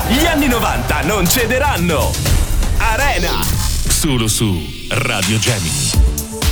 Gli anni 90 non cederanno. Arena. Solo su Radio Gemini.